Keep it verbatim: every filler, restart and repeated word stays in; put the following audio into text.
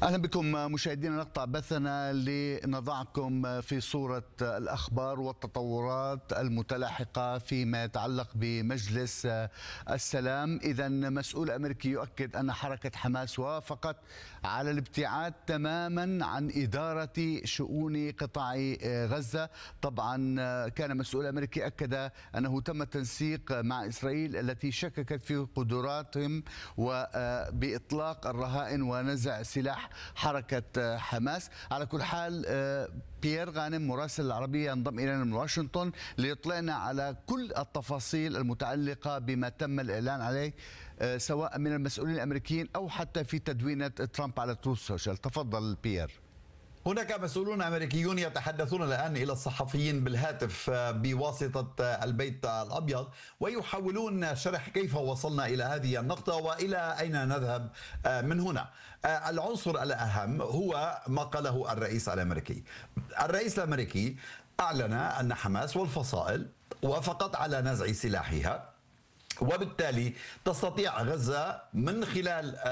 أهلا بكم مشاهدينا. نقطع بثنا لنضعكم في صورة الأخبار والتطورات المتلاحقة فيما يتعلق بمجلس السلام. إذا مسؤول أمريكي يؤكد أن حركة حماس وافقت على الابتعاد تماما عن إدارة شؤون قطاع غزة. طبعا كان مسؤول أمريكي أكد أنه تم التنسيق مع إسرائيل التي شككت في قدراتهم وبإطلاق الرهائن ونزع سلاح حركة حماس. على كل حال بيير غانم مراسل العربية ينضم إلينا من واشنطن ليطلعنا على كل التفاصيل المتعلقة بما تم الإعلان عليه سواء من المسؤولين الأمريكيين أو حتى في تدوينة ترامب على تروث سوشيال. تفضل بيير. هناك مسؤولون أمريكيون يتحدثون الآن إلى الصحفيين بالهاتف بواسطة البيت الأبيض ويحاولون شرح كيف وصلنا إلى هذه النقطة وإلى أين نذهب من هنا. العنصر الأهم هو ما قاله الرئيس الأمريكي. الرئيس الأمريكي أعلن أن حماس والفصائل وافقت على نزع سلاحها، وبالتالي تستطيع غزة من خلال